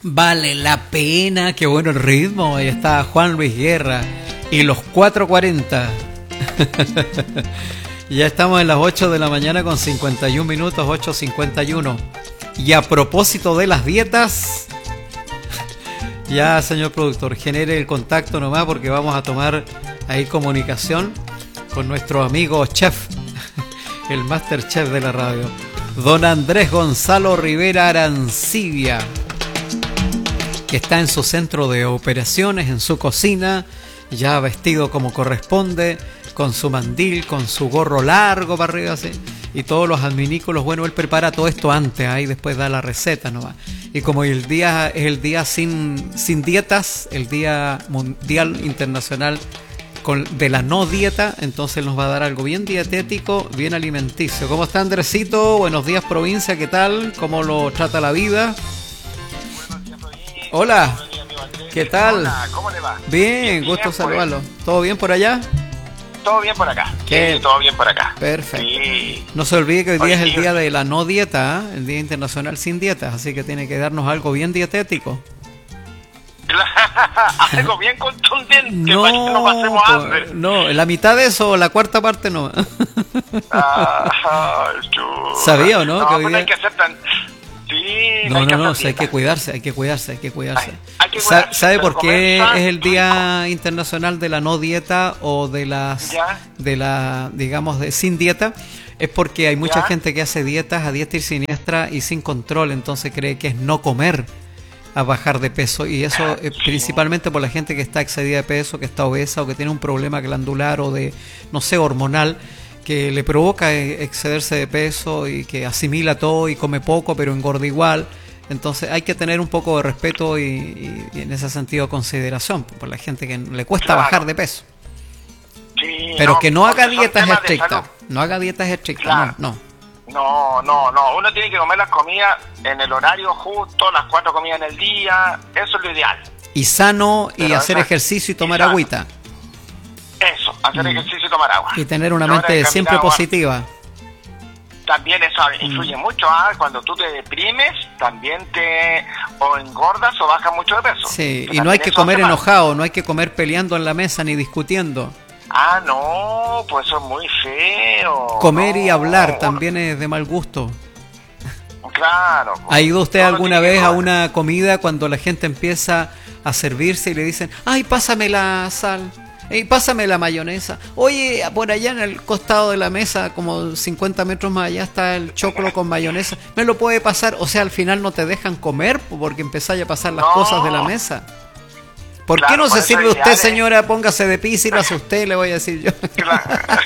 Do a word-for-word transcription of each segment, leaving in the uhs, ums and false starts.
Vale la pena, qué bueno el ritmo. Ahí está Juan Luis Guerra y los cuatro cuarenta. Ya estamos en las ocho de la mañana con cincuenta y un minutos, ocho cincuenta y uno. Y a propósito de las dietas, ya señor productor, genere el contacto nomás porque vamos a tomar ahí comunicación con nuestro amigo chef, el master chef de la radio, don Andrés Gonzalo Rivera Arancibia, que está en su centro de operaciones, en su cocina, ya vestido como corresponde, con su mandil, con su gorro largo para arriba, así, y todos los adminículos. Bueno, él prepara todo esto antes, ahí después da la receta nomás. Y como el día es el día sin, sin dietas, el Día Mundial Internacional con, de la No Dieta, entonces nos va a dar algo bien dietético, bien alimenticio. ¿Cómo está Andresito? Buenos días, provincia, ¿qué tal? ¿Cómo lo trata la vida? Hola, ¿qué tal? Hola, ¿cómo le va? Bien, bien, gusto saludarlo. ¿Todo bien por allá? Todo bien por acá. ¿Qué? Sí, todo bien por acá. Perfecto. Sí. No se olvide que hoy Oye, día es el tío. día de la no dieta, ¿eh? El Día Internacional sin dietas, así que tiene que darnos algo bien dietético. Algo bien contundente No, para que no pasemos pues, hambre. no, la mitad de eso, la cuarta parte no. Ah, chu. ¿Sabía o no? No, que pues hoy no día... hay que hacer tan... Sí, No, hay que no, no, hacer sí, hay que dieta. cuidarse, hay que cuidarse, hay que cuidarse. Hay- hay que Sa- cuidarse, ¿Sabe pero por qué comer es el sano, Día Internacional de la No Dieta o de las, Ya. de la, digamos, de sin dieta? Es porque hay mucha Ya. gente que hace dietas a diestra y siniestra y sin control, entonces cree que es no comer a bajar de peso, y eso es principalmente por la gente que está excedida de peso, que está obesa o que tiene un problema glandular o de, no sé, hormonal, que le provoca excederse de peso y que asimila todo y come poco pero engorda igual. Entonces hay que tener un poco de respeto y, y, y en ese sentido consideración por la gente que le cuesta Claro. bajar de peso. Sí, Pero que no haga porque son dietas temas de estrictas, salud. no haga dietas estrictas, Claro. no, no. No, no, no. Uno tiene que comer las comidas en el horario justo, las cuatro comidas en el día. Eso es lo ideal. Y sano y Pero hacer esa- ejercicio y tomar y sano. agüita. Eso, hacer ejercicio y tomar agua. Y tener una Y ahora mente el siempre caminar agua, positiva. También eso influye mucho, ¿ah? Cuando tú te deprimes, también te o engordas o bajas mucho de peso. Sí, Que y no hay también que eso comer hace mal. enojado, no hay que comer peleando en la mesa ni discutiendo. Ah, no, pues eso es muy feo. Comer y No, hablar uno- también es de mal gusto. Claro. ¿Ha ido usted Uno alguna tiene que vez a comer. una comida cuando la gente empieza a servirse y le dicen, ay, pásame la sal, ey, pásame la mayonesa? Oye, por allá en el costado de la mesa, como cincuenta metros más allá, está el choclo con mayonesa, ¿me lo puede pasar? O sea, al final no te dejan comer porque empezáis a pasar las No. cosas de la mesa. ¿Por Claro, qué no por se eso sirve usted, ideal es- señora? Póngase de pis y lo hace usted, le voy a decir yo. Claro.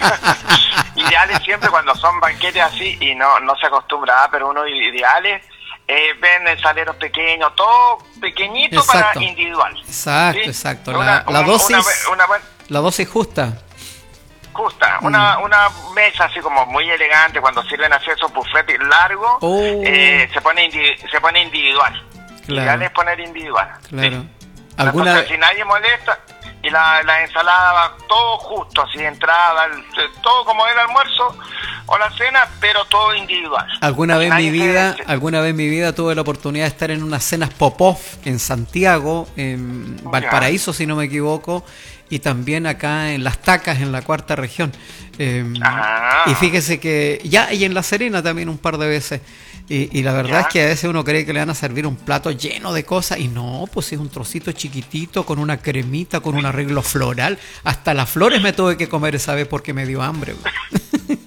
Ideales siempre cuando son banquetes así y no no se acostumbra, ¿ah? Pero uno ideales eh, ven saleros pequeños, todo pequeñito Exacto. para individual. Exacto, ¿Sí? exacto. Una- La, la un- dosis, una- una buena- la dosis justa. justa, una, una mesa así como muy elegante cuando sirven así esos buffets largos, Oh. eh, se pone indi- se pone individual. Claro. Ideal es poner individual. Claro. Sí. ¿Alguna Entonces, si nadie molesta y la, la ensalada va todo justo, así entrada, el- todo como el almuerzo o la cena, pero todo individual. Alguna vez en mi Nadie se- vida, se- alguna vez en mi vida tuve la oportunidad de estar en unas cenas Popov en Santiago, en Valparaíso, si no me equivoco, y también acá en Las Tacas, en la cuarta región. Eh, Ah. y fíjese que ya, y en La Serena también un par de veces. Y, y la verdad Ya. es que a veces uno cree que le van a servir un plato lleno de cosas y no, pues es un trocito chiquitito con una cremita, con un arreglo floral. Hasta las flores me tuve que comer esa vez porque me dio hambre. güey.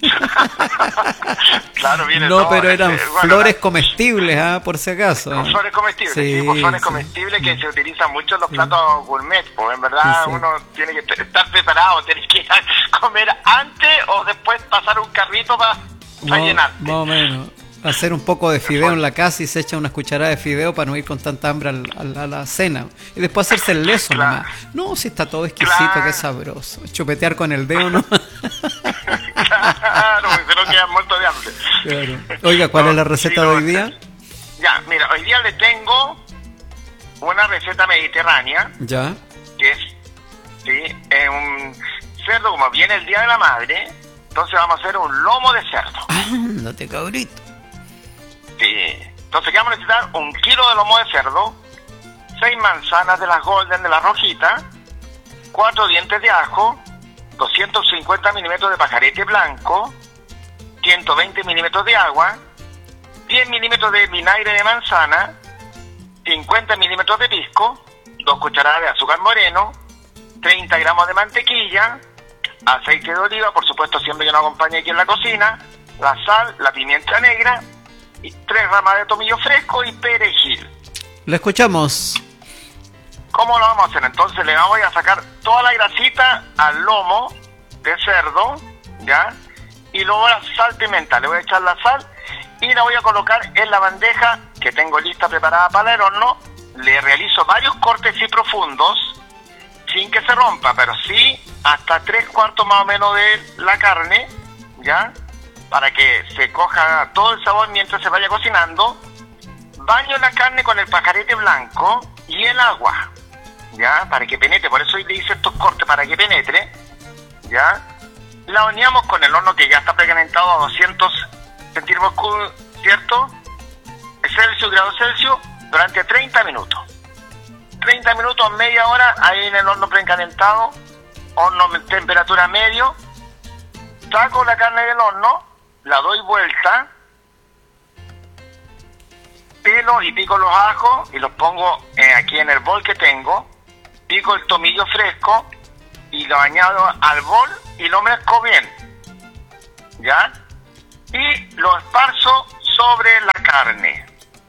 Claro, viene No, todo, pero eran este, bueno, flores la- comestibles, ¿ah? Por si acaso. con flores comestibles, Sí, sí, pues flores sí. comestibles que se utilizan mucho en los platos gourmet, pues en verdad Sí, sí. uno tiene que t- estar preparado, tienes que ir a comer antes o después pasar un carrito para Más, llenarte. más o menos. Hacer un poco de fideo en la casa y se echa unas cucharadas de fideo para no ir con tanta hambre al- al- a la cena. Y después hacerse el leso Claro. nomás. No, si está todo exquisito, Claro. qué sabroso. Chupetear con el dedo, ¿no? Claro, se lo quedan muerto de hambre. Claro. Oiga, ¿cuál es la receta Sí, de no, hoy día? Ya, mira, hoy día le tengo una receta mediterránea, Ya. que es, sí, es un cerdo, como viene el Día de la Madre, entonces vamos a hacer un lomo de cerdo. Ándate, cabrito. Sí. Entonces, ¿qué vamos a necesitar? Un kilo de lomo de cerdo, seis manzanas de las golden, de la rojita, cuatro dientes de ajo, doscientos cincuenta milímetros de pajarete blanco, ciento veinte milímetros de agua, diez milímetros de vinagre de manzana, cincuenta milímetros de pisco, dos cucharadas de azúcar moreno, treinta gramos de mantequilla, aceite de oliva, por supuesto siempre que nos acompañe aquí en la cocina, la sal, la pimienta negra, y tres ramas de tomillo fresco y perejil. Lo escuchamos. ¿Cómo lo vamos a hacer? Entonces le voy a sacar toda la grasita al lomo de cerdo, ¿ya? Y luego la sal, pimienta, le voy a echar la sal y la voy a colocar en la bandeja que tengo lista preparada para el horno. Le realizo varios cortes y profundos, sin que se rompa, pero sí hasta tres cuartos más o menos de la carne, ¿ya? Para que se coja todo el sabor mientras se vaya cocinando. Baño la carne con el pajarete blanco y el agua, ¿ya? Para que penetre, por eso le hice estos cortes, para que penetre, ¿ya? La horneamos con el horno que ya está precalentado a doscientos centígrados, ¿cierto? Celsius, grados Celsius, durante treinta minutos. treinta minutos, media hora, ahí en el horno precalentado, horno en temperatura medio. Saco la carne del horno, la doy vuelta, pelo y pico los ajos y los pongo eh, aquí en el bol que tengo, pico el tomillo fresco y lo añado al bol y lo mezclo bien, ¿ya? Y lo esparzo sobre la carne.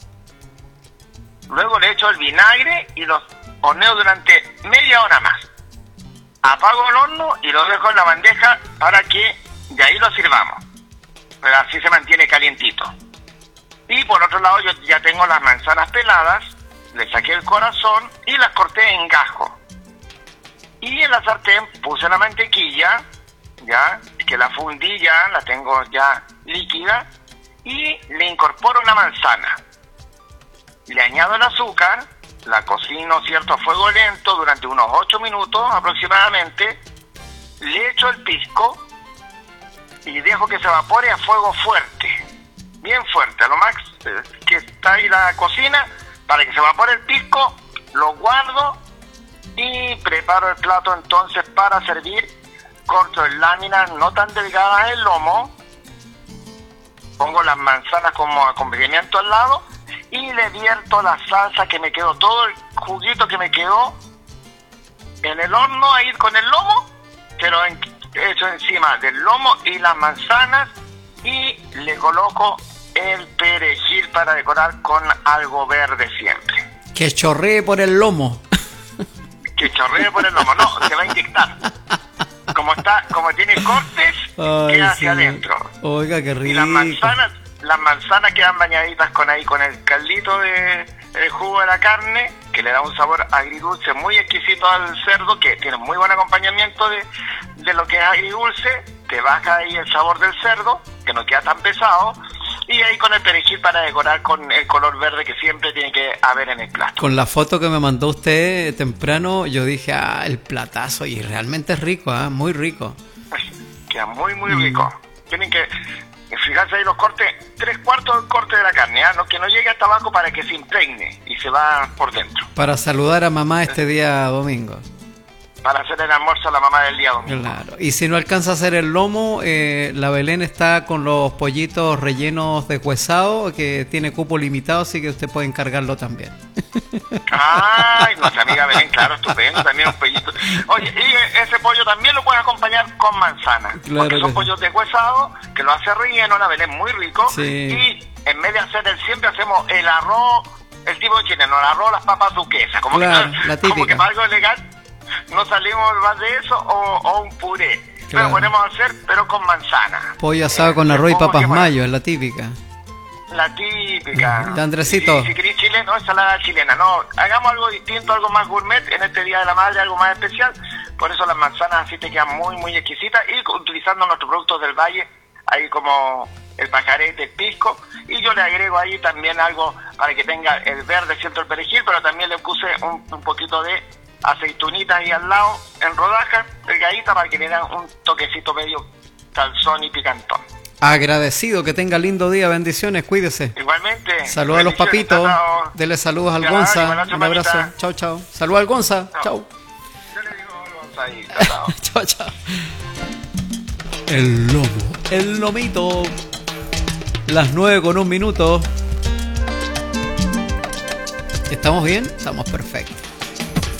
Luego le echo el vinagre y los horneo durante media hora más. Apago el horno y lo dejo en la bandeja para que de ahí lo sirvamos. Pero así se mantiene calientito. Y por otro lado yo ya tengo las manzanas peladas, le saqué el corazón y las corté en gajo. Y en la sartén puse la mantequilla, ya, que la fundí ya, la tengo ya líquida, y le incorporo una manzana. Le añado el azúcar, la cocino, cierto, a fuego lento durante unos ocho minutos aproximadamente, le echo el pisco y dejo que se evapore a fuego fuerte, bien fuerte, a lo más eh, que está ahí la cocina, para que se evapore el pisco, lo guardo y preparo el plato entonces para servir. Corto en láminas no tan delgadas el lomo, pongo las manzanas como acompañamiento al lado y le vierto la salsa que me quedó, todo el juguito que me quedó en el horno ahí con el lomo, se lo echo encima del lomo y las manzanas y le coloco el perejil para decorar con algo verde siempre. Que chorree por el lomo. Que chorree por el lomo, no, se va a inyectar. Como está, como tiene cortes, ay, queda sí. hacia adentro. Oiga, qué rico. Y las manzanas, las manzanas quedan bañaditas con ahí, con el caldito de el jugo de la carne, que le da un sabor agridulce muy exquisito al cerdo, que tiene muy buen acompañamiento de, de lo que es agridulce. Te baja ahí el sabor del cerdo, que no queda tan pesado. Y ahí con el perejil para decorar con el color verde que siempre tiene que haber en el plato. Con la foto que me mandó usted temprano, yo dije, ah, el platazo, y realmente es rico, ah, muy rico. Pues, queda muy, muy mm. rico. Tienen que fijarse ahí los cortes, tres cuartos del corte de la carne, ¿eh? No, que no llegue hasta abajo para que se impregne y se va por dentro. Para saludar a mamá este día domingo. Para hacer el almuerzo a la mamá del día domingo. Claro. Y si no alcanza a hacer el lomo, eh, la Belén está con los pollitos rellenos de cuezado, que tiene cupo limitado, así que usted puede encargarlo también. Ay, nuestra amiga Belén, claro, estupendo, también un pollito. Oye, y ese pollo también lo puedes acompañar con manzana, claro, porque son que pollos de cuezado, que lo hace relleno, la Belén muy rico, sí. Y en vez de hacer el siempre hacemos el arroz, el tipo chileno, el arroz, las papas duquesas, como, claro, que, la típica. Como que para algo legal no salimos más de eso, o, o un puré, claro. Pero podemos hacer, pero con manzana. Pollo asado con arroz y papas mayo, es la típica. La típica. De Andresito. Si, si querés chileno, ensalada chilena. No, hagamos algo distinto, algo más gourmet en este Día de la Madre, algo más especial. Por eso las manzanas así te quedan muy, muy exquisitas. Y utilizando nuestros productos del valle, ahí como el pajarete, el pisco. Y yo le agrego ahí también algo para que tenga el verde, siento el perejil, pero también le puse un, un poquito de aceitunitas ahí al lado, en rodajas, delgadita, para que le den un toquecito medio calzón y picantón. Agradecido, que tenga lindo día, bendiciones, cuídese. Igualmente. Saludos a los papitos, dele saludos al Ya, Gonza, igual, un abrazo, mamita. chao, chao. Saludos al Gonza, Chao. chao. Yo le digo al Gonza ahí, chao, chao. Chao, chao. El lomo, el lomito. Las nueve con un minuto. ¿Estamos bien? Estamos perfectos.